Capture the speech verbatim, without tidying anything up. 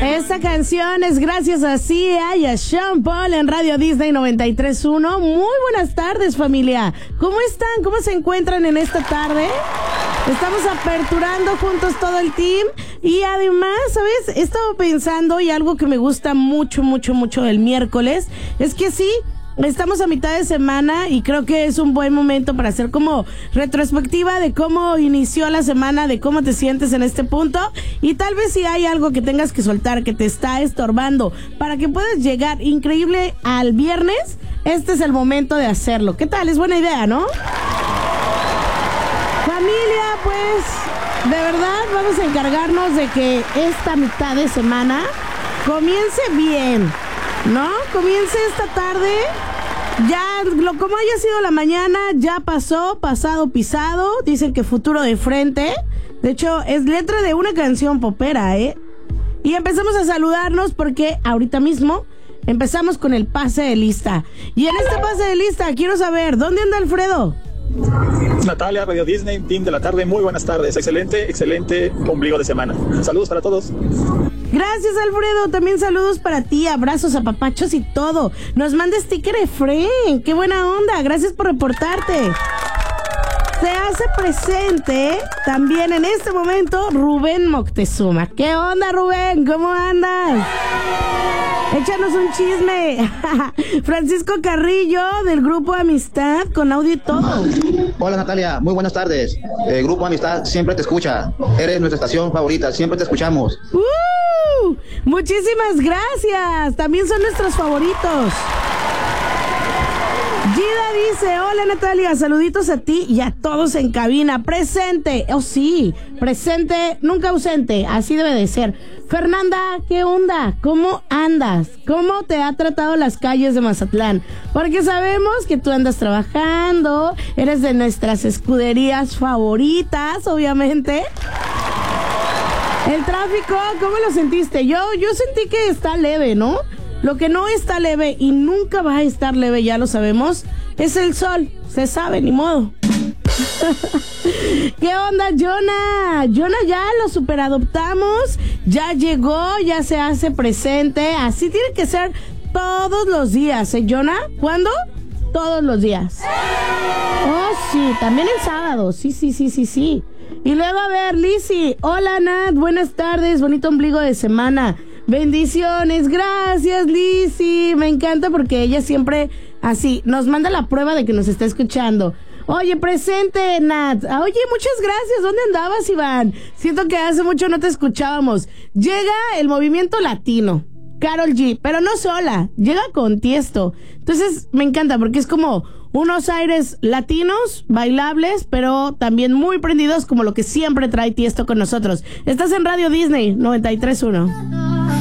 Esta canción es gracias a Sia y a Sean Paul en Radio Disney noventa y tres punto uno. Muy buenas tardes, familia. ¿Cómo están? ¿Cómo se encuentran en esta tarde? Estamos aperturando juntos todo el team. Y además, ¿sabes? He estado pensando, y algo que me gusta mucho, mucho, mucho del miércoles, es que sí, estamos a mitad de semana y creo que es un buen momento para hacer como retrospectiva de cómo inició la semana, de cómo te sientes en este punto, y tal vez si hay algo que tengas que soltar, que te está estorbando, para que puedas llegar increíble al viernes, este es el momento de hacerlo. ¿Qué tal? Es buena idea, ¿no? Familia, pues, de verdad vamos a encargarnos de que esta mitad de semana comience bien, ¿no? Comience esta tarde, ya, lo, como haya sido la mañana, ya pasó, pasado, pisado, dicen que futuro de frente. De hecho, es letra de una canción popera, ¿eh? Y empezamos a saludarnos porque ahorita mismo empezamos con el pase de lista. Y en este pase de lista, quiero saber, ¿dónde anda Alfredo? Natalia, Radio Disney, team de la tarde, muy buenas tardes. Excelente, excelente ombligo de semana. Saludos para todos. Gracias, Alfredo. También saludos para ti, abrazos, apapachos y todo. Nos manda sticker Efren. ¡Qué buena onda! Gracias por reportarte. Se hace presente también en este momento Rubén Moctezuma. ¿Qué onda, Rubén? ¿Cómo andas? Échanos un chisme. Francisco Carrillo, del Grupo Amistad, con audio y todo. Hola, Natalia, muy buenas tardes. El Grupo Amistad siempre te escucha. Eres nuestra estación favorita, siempre te escuchamos. ¡Uh! Muchísimas gracias. También son nuestros favoritos. Gida dice, hola Natalia, saluditos a ti y a todos en cabina. Presente, oh sí, presente, nunca ausente, así debe de ser. Fernanda, ¿qué onda? ¿Cómo andas? ¿Cómo te ha tratado las calles de Mazatlán? Porque sabemos que tú andas trabajando, eres de nuestras escuderías favoritas, obviamente. El tráfico, ¿cómo lo sentiste? Yo, yo sentí que está leve, ¿no? Lo que no está leve y nunca va a estar leve, ya lo sabemos, es el sol. Se sabe, ni modo. ¿Qué onda, Jonah? Jonah ya lo superadoptamos, ya llegó, ya se hace presente. Así tiene que ser todos los días, ¿eh, Jonah? ¿Cuándo? Todos los días. Oh, sí, también el sábado. Sí, sí, sí, sí, sí. Y luego, a ver, Lizzy. Hola, Nat, buenas tardes, bonito ombligo de semana. Bendiciones, gracias, Lizzy. Me encanta porque ella siempre así nos manda la prueba de que nos está escuchando. Oye, presente, Nat. Oye, muchas gracias. ¿Dónde andabas, Iván? Siento que hace mucho no te escuchábamos. Llega el movimiento latino, Karol G, pero no sola, llega con Tiesto. Entonces me encanta porque es como unos aires latinos, bailables, pero también muy prendidos, como lo que siempre trae Tiesto con nosotros. Estás en Radio Disney noventa y tres punto uno.